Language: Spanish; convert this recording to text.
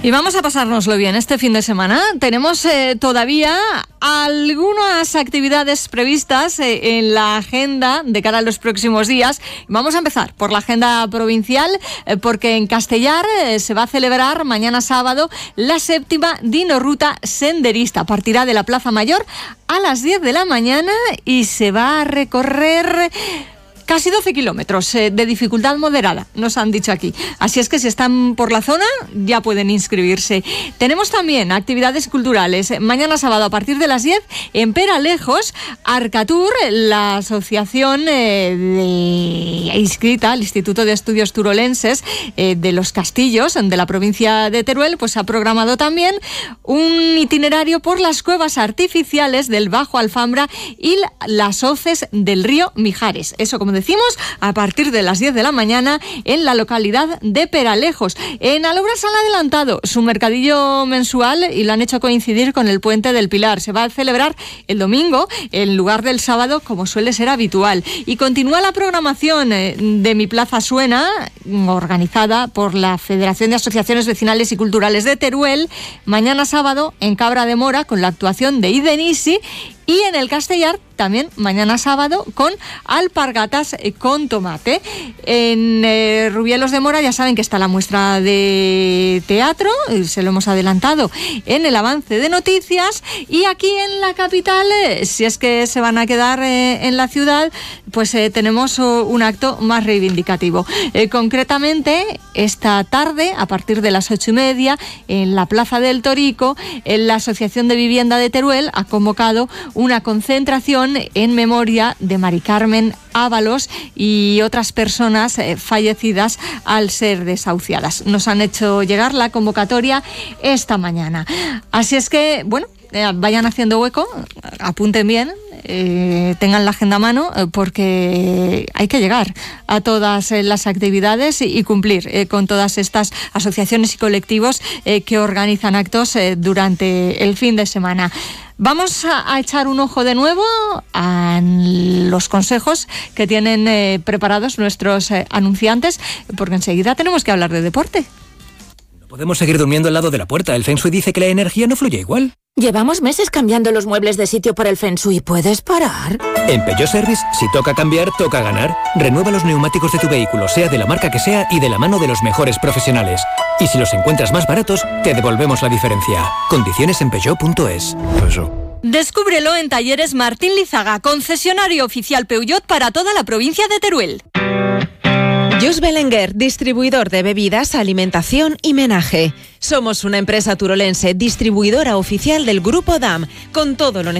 Y vamos a pasárnoslo bien este fin de semana. Tenemos todavía algunas actividades previstas en la agenda de cara a los próximos días. Vamos a empezar por la agenda provincial, porque en Castellar se va a celebrar mañana sábado la 7ª Dinorruta Senderista. Partirá de la Plaza Mayor a las 10 de la mañana y se va a recorrer casi 12 kilómetros de dificultad moderada, nos han dicho aquí. Así es que si están por la zona, ya pueden inscribirse. Tenemos también actividades culturales. Mañana sábado, a partir de las 10, en Peralejos, Arcatur, la asociación inscrita al Instituto de Estudios Turolenses de los Castillos, de la provincia de Teruel, pues ha programado también un itinerario por las cuevas artificiales del Bajo Alfambra y las hoces del río Mijares. Eso, como decimos, a partir de las 10 de la mañana en la localidad de Peralejos. En Alobras han adelantado su mercadillo mensual y lo han hecho coincidir con el Puente del Pilar. Se va a celebrar el domingo en lugar del sábado, como suele ser habitual. Y continúa la programación de Mi Plaza Suena, organizada por la Federación de Asociaciones Vecinales y Culturales de Teruel, mañana sábado en Cabra de Mora con la actuación de Idenisi. Y en el Castellar, también mañana sábado, con alpargatas con tomate. En Rubielos de Mora ya saben que está la muestra de teatro, se lo hemos adelantado en el avance de noticias. Y aquí en la capital, si es que se van a quedar en la ciudad, pues tenemos un acto más reivindicativo. Concretamente, esta tarde, a partir de las 8:30, en la Plaza del Torico, la Asociación de Vivienda de Teruel ha convocado una concentración en memoria de Mari Carmen Ábalos y otras personas fallecidas al ser desahuciadas. Nos han hecho llegar la convocatoria esta mañana. Así es que, bueno, vayan haciendo hueco, apunten bien, tengan la agenda a mano, porque hay que llegar a todas las actividades y cumplir con todas estas asociaciones y colectivos que organizan actos durante el fin de semana. Vamos a echar un ojo de nuevo a los consejos que tienen preparados nuestros anunciantes, porque enseguida tenemos que hablar de deporte. No podemos seguir durmiendo al lado de la puerta. El Feng Shui dice que la energía no fluye igual. Llevamos meses cambiando los muebles de sitio por el Feng Shui. ¿Puedes parar? En Peugeot Service, si toca cambiar, toca ganar. Renueva los neumáticos de tu vehículo, sea de la marca que sea y de la mano de los mejores profesionales. Y si los encuentras más baratos, te devolvemos la diferencia. Condiciones en Peugeot.es. Descúbrelo en Talleres Martín Lizaga, concesionario oficial Peugeot para toda la provincia de Teruel. Just Belenguer, distribuidor de bebidas, alimentación y menaje. Somos una empresa turolense, distribuidora oficial del Grupo DAM, con todo lo necesario